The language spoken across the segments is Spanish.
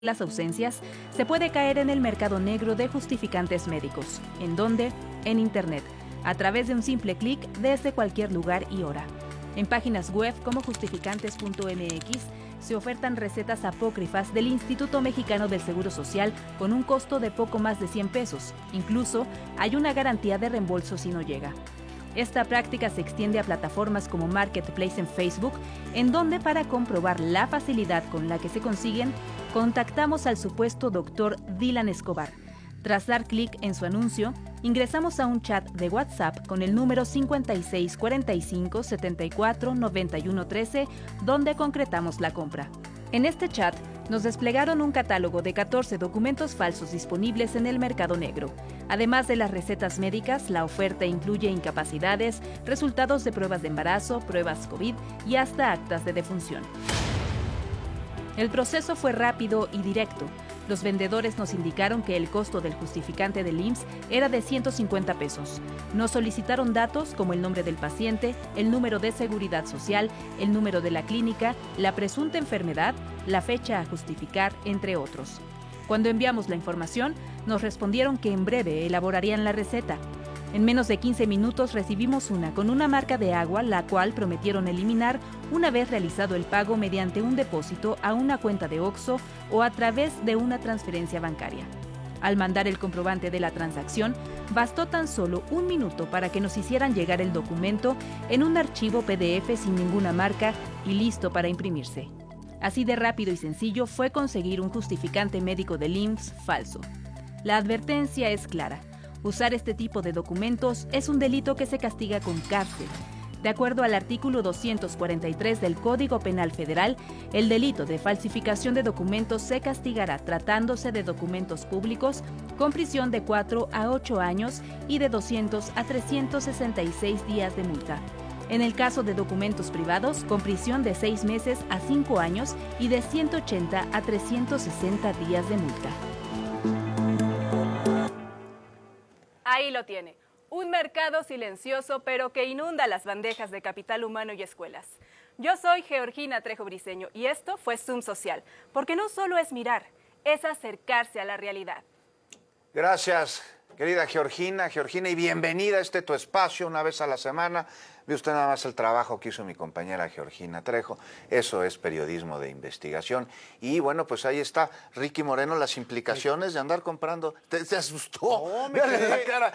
las ausencias, se puede caer en el mercado negro de justificantes médicos. ¿En dónde? En Internet, a través de un simple clic desde cualquier lugar y hora. En páginas web como justificantes.mx se ofertan recetas apócrifas del Instituto Mexicano del Seguro Social con un costo de poco más de 100 pesos. Incluso hay una garantía de reembolso si no llega. Esta práctica se extiende a plataformas como Marketplace en Facebook, en donde para comprobar la facilidad con la que se consiguen, contactamos al supuesto doctor Dylan Escobar. Tras dar clic en su anuncio, ingresamos a un chat de WhatsApp con el número 56 45 74 91 13, donde concretamos la compra. En este chat nos desplegaron un catálogo de 14 documentos falsos disponibles en el mercado negro. Además de las recetas médicas, la oferta incluye incapacidades, resultados de pruebas de embarazo, pruebas COVID y hasta actas de defunción. El proceso fue rápido y directo. Los vendedores nos indicaron que el costo del justificante del IMSS era de 150 pesos. Nos solicitaron datos como el nombre del paciente, el número de seguridad social, el número de la clínica, la presunta enfermedad, la fecha a justificar, entre otros. Cuando enviamos la información, nos respondieron que en breve elaborarían la receta. En menos de 15 minutos recibimos una con una marca de agua, la cual prometieron eliminar una vez realizado el pago mediante un depósito a una cuenta de Oxxo o a través de una transferencia bancaria. Al mandar el comprobante de la transacción, bastó tan solo un minuto para que nos hicieran llegar el documento en un archivo PDF sin ninguna marca y listo para imprimirse. Así de rápido y sencillo fue conseguir un justificante médico del IMSS falso. La advertencia es clara. Usar este tipo de documentos es un delito que se castiga con cárcel. De acuerdo al artículo 243 del Código Penal Federal, el delito de falsificación de documentos se castigará tratándose de documentos públicos con prisión de 4 a 8 años y de 200 a 366 días de multa. En el caso de documentos privados, con prisión de 6 meses a 5 años y de 180 a 360 días de multa. Ahí lo tiene, un mercado silencioso pero que inunda las bandejas de capital humano y escuelas. Yo soy Georgina Trejo Briceño y esto fue Zoom Social, porque no solo es mirar, es acercarse a la realidad. Gracias, querida Georgina, y bienvenida a tu espacio una vez a la semana. Ve usted nada más el trabajo que hizo mi compañera Georgina Trejo. Eso es periodismo de investigación. Y bueno, pues ahí está Ricky Moreno, las implicaciones de andar comprando. ¿Te asustó? No, me Véale quedé... la cara.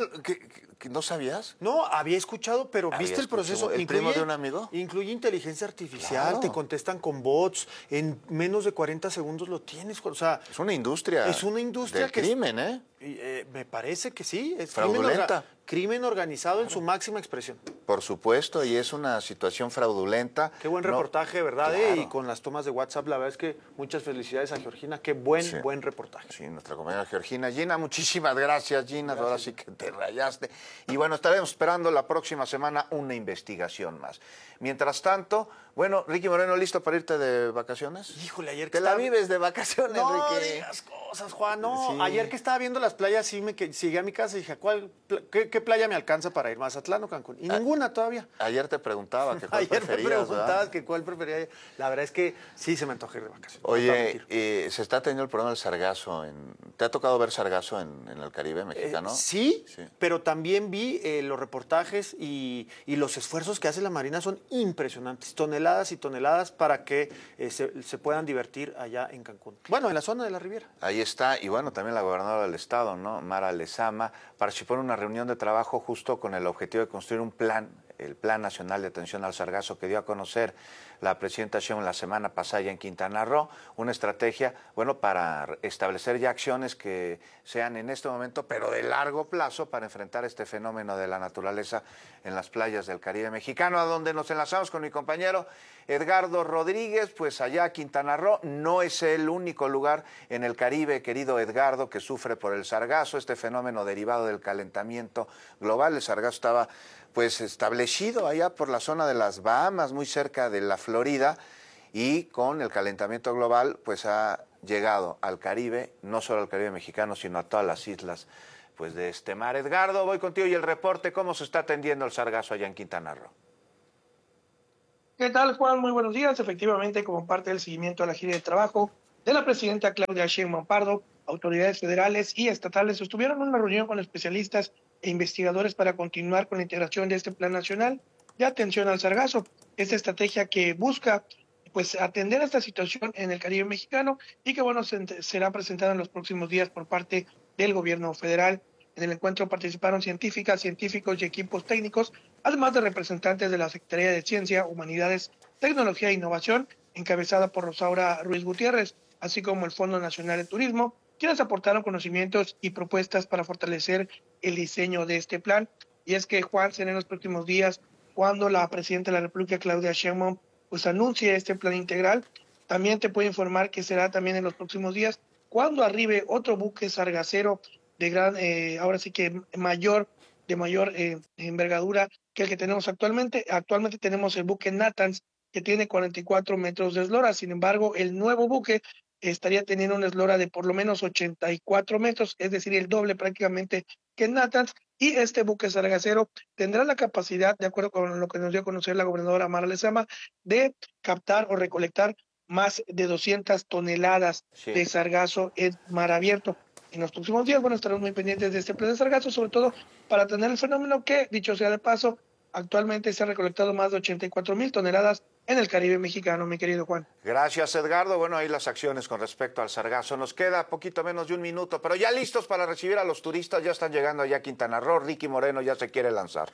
¿Que no sabías? No, había escuchado, pero ¿viste el proceso? ¿El primo de un amigo? Incluye inteligencia artificial, Claro. Te contestan con bots, en menos de 40 segundos lo tienes. O sea, Es una industria. Es una industria del que crimen, ¿eh? Me parece que sí. Es Fraudulenta. Crimen organizado en su máxima expresión. Por supuesto, y es una situación fraudulenta. Qué buen No, reportaje, ¿verdad? claro. Y con las tomas de WhatsApp, la verdad es que muchas felicidades a Georgina. Qué buen reportaje. Sí, nuestra compañera Georgina. Gina, muchísimas gracias, Gina. Ahora sí que te rayaste. Y bueno, estaremos esperando la próxima semana una investigación más. Mientras tanto, bueno, Ricky Moreno, ¿listo para irte de vacaciones? Híjole, ayer Te que la estaba... vives de vacaciones, No Ricky. digas cosas, Juan. No, Sí. ayer que estaba viendo las playas, llegué a mi casa y dije, ¿qué playa me alcanza para ir? ¿Mazatlán o Cancún? Y ninguna todavía. Ayer te preguntaba que cuál Ayer me preferías, preguntabas ¿verdad? que cuál prefería. La verdad es que sí se me antoja ir de vacaciones. Oye, se está teniendo el problema del sargazo. ¿Te ha tocado ver sargazo en el Caribe mexicano? Sí, pero también vi los reportajes y los esfuerzos que hace la Marina son impresionantes. Toneladas y toneladas para que se puedan divertir allá en Cancún. Bueno, en la zona de la Riviera. Ahí está, y bueno, también la gobernadora del estado, ¿no? Mara Lezama, participó en una reunión de trabajo justo con el objetivo de construir un plan, el Plan Nacional de Atención al Sargazo, que dio a conocer la presidenta Sheinbaum la semana pasada ya en Quintana Roo, una estrategia, bueno, para establecer ya acciones que sean en este momento, pero de largo plazo, para enfrentar este fenómeno de la naturaleza en las playas del Caribe mexicano, a donde nos enlazamos con mi compañero Edgardo Rodríguez. Pues allá Quintana Roo no es el único lugar en el Caribe, querido Edgardo, que sufre por el sargazo, este fenómeno derivado del calentamiento global. El sargazo estaba pues establecido allá por la zona de las Bahamas, muy cerca de la Florida, y con el calentamiento global pues ha llegado al Caribe, no solo al Caribe mexicano, sino a todas las islas pues de este mar. Edgardo, voy contigo y el reporte, ¿cómo se está atendiendo el sargazo allá en Quintana Roo? ¿Qué tal, Juan? Muy buenos días. Efectivamente, como parte del seguimiento a la gira de trabajo de la presidenta Claudia Sheinbaum Pardo, autoridades federales y estatales sostuvieron una reunión con especialistas e investigadores para continuar con la integración de este Plan Nacional de Atención al Sargazo. Esta estrategia que busca pues atender a esta situación en el Caribe mexicano y que bueno será presentada en los próximos días por parte del gobierno federal. En el encuentro participaron científicas, científicos y equipos técnicos, además de representantes de la Secretaría de Ciencia, Humanidades, Tecnología e Innovación, encabezada por Rosaura Ruiz Gutiérrez, así como el Fondo Nacional de Turismo, quienes aportaron conocimientos y propuestas para fortalecer el diseño de este plan. Y es que, Juan, será en los próximos días cuando la presidenta de la República, Claudia Sheinbaum, pues anuncie este plan integral. También te puedo informar que será también en los próximos días cuando arribe otro buque sargacero de gran, ahora sí que de mayor envergadura que el que tenemos actualmente. Actualmente tenemos el buque Natanz, que tiene 44 metros de eslora. Sin embargo, el nuevo buque estaría teniendo una eslora de por lo menos 84 metros, es decir, el doble prácticamente que Natanz. Y este buque sargacero tendrá la capacidad, de acuerdo con lo que nos dio a conocer la gobernadora Mara Lezama, de captar o recolectar más de 200 toneladas de sargazo en mar abierto. En los próximos días, bueno, estaremos muy pendientes de este plan de sargazo, sobre todo para atender el fenómeno que, dicho sea de paso, actualmente se han recolectado más de 84,000 toneladas en el Caribe mexicano, mi querido Juan. Gracias, Edgardo. Bueno, ahí las acciones con respecto al sargazo. Nos queda poquito menos de un minuto, pero ya listos para recibir a los turistas. Ya están llegando allá a Quintana Roo. Ricky Moreno ya se quiere lanzar.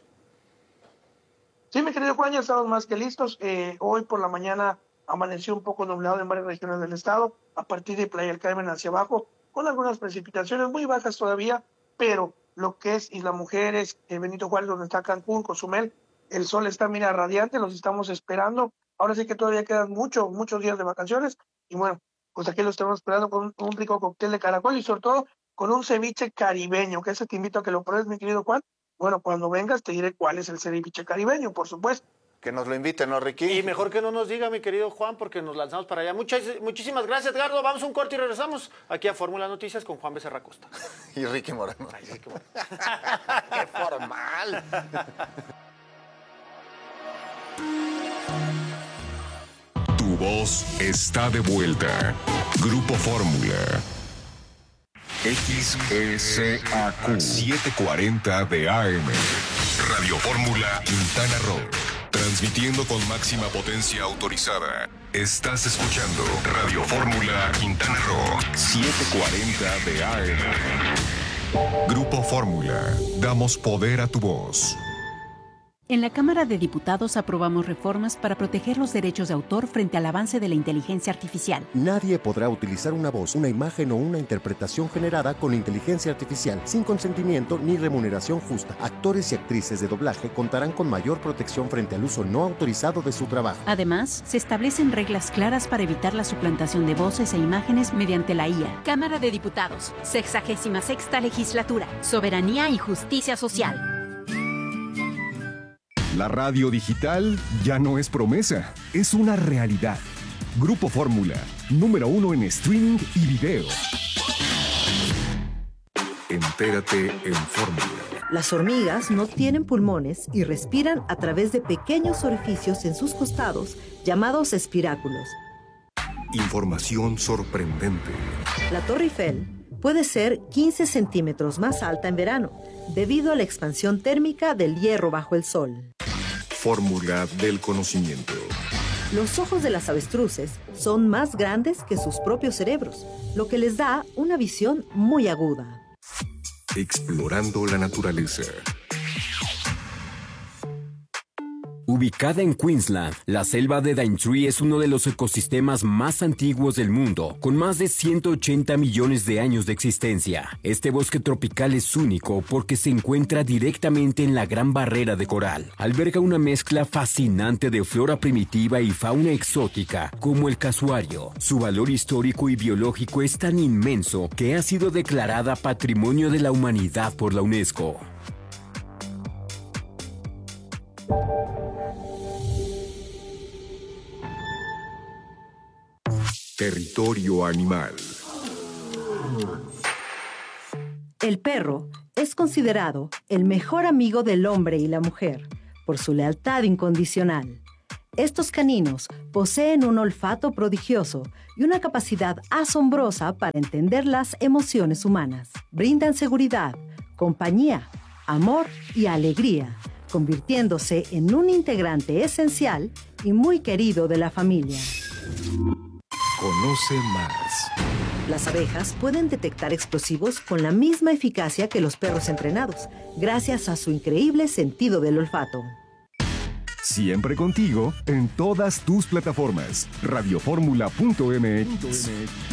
Sí, mi querido Juan, ya estamos más que listos. Hoy por la mañana amaneció un poco nublado en varias regiones del estado, a partir de Playa del Carmen hacia abajo, con algunas precipitaciones muy bajas todavía, pero lo que es Isla Mujeres, Benito Juárez, donde está Cancún, Cozumel, el sol está, mira, radiante, los estamos esperando. Ahora sí que todavía quedan muchos días de vacaciones, y bueno, pues aquí lo estamos esperando con un rico cóctel de caracol y sobre todo con un ceviche caribeño, que ese te invito a que lo pruebes, mi querido Juan. Bueno, cuando vengas te diré cuál es el ceviche caribeño, por supuesto. Que nos lo inviten, ¿no, Ricky? Y mejor que no nos diga, mi querido Juan, porque nos lanzamos para allá. Muchísimas gracias, Edgardo. Vamos a un corte y regresamos aquí a Fórmula Noticias con Juan Becerra Costa. Y Ricky Moreno. Ay, Ricky Moreno. ¡Qué formal! Tu voz está de vuelta. Grupo Fórmula. XECAQ 740 de AM. Radio Fórmula Quintana Roo. Transmitiendo con máxima potencia autorizada. Estás escuchando Radio Fórmula Quintana Roo 740 de AM. Grupo Fórmula. Damos poder a tu voz. En la Cámara de Diputados aprobamos reformas para proteger los derechos de autor frente al avance de la inteligencia artificial. Nadie podrá utilizar una voz, una imagen o una interpretación generada con inteligencia artificial sin consentimiento ni remuneración justa. Actores y actrices de doblaje contarán con mayor protección frente al uso no autorizado de su trabajo. Además, se establecen reglas claras para evitar la suplantación de voces e imágenes mediante la IA. Cámara de Diputados, 66ª Legislatura, Soberanía y Justicia Social. La radio digital ya no es promesa, es una realidad. Grupo Fórmula, número 1 en streaming y video. Entérate en Fórmula. Las hormigas no tienen pulmones y respiran a través de pequeños orificios en sus costados, llamados espiráculos. Información sorprendente. La Torre Eiffel puede ser 15 centímetros más alta en verano, debido a la expansión térmica del hierro bajo el sol. Fórmula del conocimiento. Los ojos de las avestruces son más grandes que sus propios cerebros, lo que les da una visión muy aguda. Explorando la naturaleza. Ubicada en Queensland, la selva de Daintree es uno de los ecosistemas más antiguos del mundo, con más de 180 millones de años de existencia. Este bosque tropical es único porque se encuentra directamente en la Gran Barrera de Coral. Alberga una mezcla fascinante de flora primitiva y fauna exótica, como el casuario. Su valor histórico y biológico es tan inmenso que ha sido declarada Patrimonio de la Humanidad por la UNESCO. Territorio animal. El perro es considerado el mejor amigo del hombre y la mujer por su lealtad incondicional. Estos caninos poseen un olfato prodigioso y una capacidad asombrosa para entender las emociones humanas. Brindan seguridad, compañía, amor y alegría, convirtiéndose en un integrante esencial y muy querido de la familia. Conoce más. Las abejas pueden detectar explosivos con la misma eficacia que los perros entrenados, gracias a su increíble sentido del olfato. Siempre contigo en todas tus plataformas. Radioformula.mx.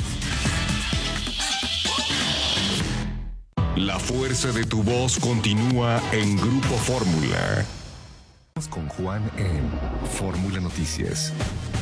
La fuerza de tu voz continúa en Grupo Fórmula. Con Juan en Fórmula Noticias.